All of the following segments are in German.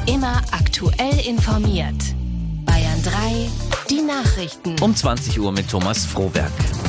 Immer aktuell informiert. Bayern 3, die Nachrichten. Um 20 Uhr mit Thomas Frohwerk.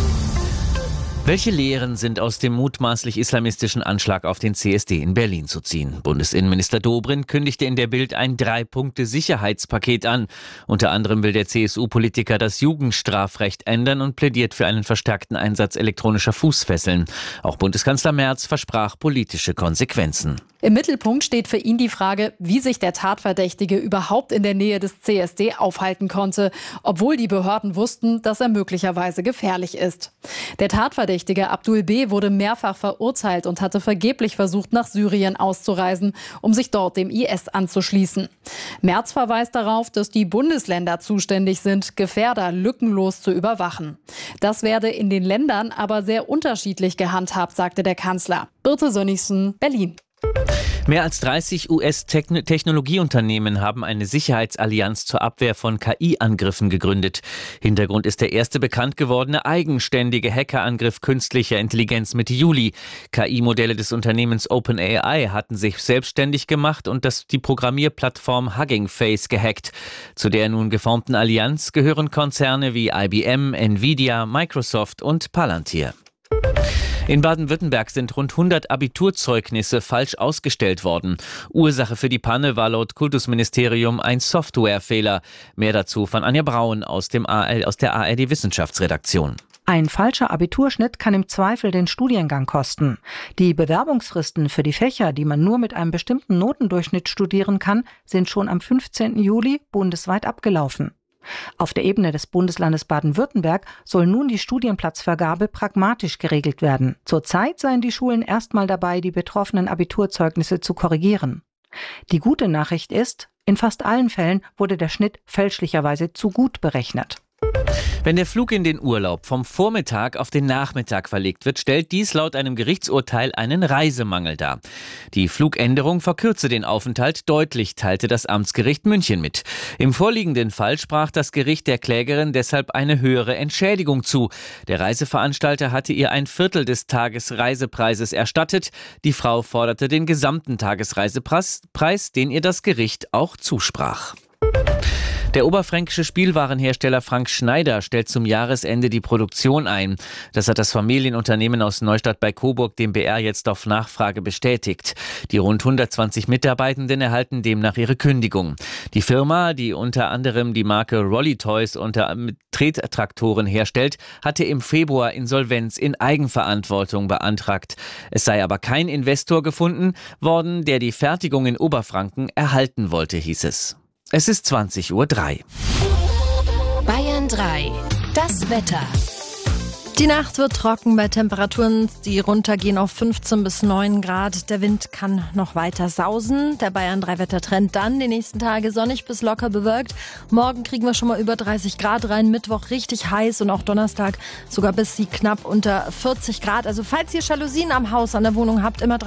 Welche Lehren sind aus dem mutmaßlich islamistischen Anschlag auf den CSD in Berlin zu ziehen? Bundesinnenminister Dobrindt kündigte in der Bild ein 3-Punkte-Sicherheitspaket an. Unter anderem will der CSU-Politiker das Jugendstrafrecht ändern und plädiert für einen verstärkten Einsatz elektronischer Fußfesseln. Auch Bundeskanzler Merz versprach politische Konsequenzen. Im Mittelpunkt steht für ihn die Frage, wie sich der Tatverdächtige überhaupt in der Nähe des CSD aufhalten konnte, obwohl die Behörden wussten, dass er möglicherweise gefährlich ist. Der Tatverdächtige Abdul B. wurde mehrfach verurteilt und hatte vergeblich versucht, nach Syrien auszureisen, um sich dort dem IS anzuschließen. Merz verweist darauf, dass die Bundesländer zuständig sind, Gefährder lückenlos zu überwachen. Das werde in den Ländern aber sehr unterschiedlich gehandhabt, sagte der Kanzler. Birte Sönnigsen, Berlin. Mehr als 30 US-Technologieunternehmen haben eine Sicherheitsallianz zur Abwehr von KI-Angriffen gegründet. Hintergrund ist der erste bekannt gewordene eigenständige Hackerangriff künstlicher Intelligenz Mitte Juli. KI-Modelle des Unternehmens OpenAI hatten sich selbstständig gemacht und die Programmierplattform Hugging Face gehackt. Zu der nun geformten Allianz gehören Konzerne wie IBM, Nvidia, Microsoft und Palantir. In Baden-Württemberg sind rund 100 Abiturzeugnisse falsch ausgestellt worden. Ursache für die Panne war laut Kultusministerium ein Softwarefehler. Mehr dazu von Anja Braun aus der ARD-Wissenschaftsredaktion. Ein falscher Abiturschnitt kann im Zweifel den Studiengang kosten. Die Bewerbungsfristen für die Fächer, die man nur mit einem bestimmten Notendurchschnitt studieren kann, sind schon am 15. Juli bundesweit abgelaufen. Auf der Ebene des Bundeslandes Baden-Württemberg soll nun die Studienplatzvergabe pragmatisch geregelt werden. Zurzeit seien die Schulen erstmal dabei, die betroffenen Abiturzeugnisse zu korrigieren. Die gute Nachricht ist, in fast allen Fällen wurde der Schnitt fälschlicherweise zu gut berechnet. Wenn der Flug in den Urlaub vom Vormittag auf den Nachmittag verlegt wird, stellt dies laut einem Gerichtsurteil einen Reisemangel dar. Die Flugänderung verkürze den Aufenthalt deutlich, teilte das Amtsgericht München mit. Im vorliegenden Fall sprach das Gericht der Klägerin deshalb eine höhere Entschädigung zu. Der Reiseveranstalter hatte ihr 1/4 des Tagesreisepreises erstattet. Die Frau forderte den gesamten Tagesreisepreis, den ihr das Gericht auch zusprach. Der oberfränkische Spielwarenhersteller Frank Schneider stellt zum Jahresende die Produktion ein. Das hat das Familienunternehmen aus Neustadt bei Coburg dem BR jetzt auf Nachfrage bestätigt. Die rund 120 Mitarbeitenden erhalten demnach ihre Kündigung. Die Firma, die unter anderem die Marke Rolly Toys unter Trettraktoren herstellt, hatte im Februar Insolvenz in Eigenverantwortung beantragt. Es sei aber kein Investor gefunden worden, der die Fertigung in Oberfranken erhalten wollte, hieß es. Es ist 20:03 Uhr. Bayern 3, das Wetter. Die Nacht wird trocken bei Temperaturen, die runtergehen auf 15 bis 9 Grad. Der Wind kann noch weiter sausen. Der Bayern 3 Wettertrend dann die nächsten Tage sonnig bis locker bewölkt. Morgen kriegen wir schon mal über 30 Grad rein. Mittwoch richtig heiß und auch Donnerstag sogar bis knapp unter 40 Grad. Also falls ihr Jalousien am Haus, an der Wohnung habt, immer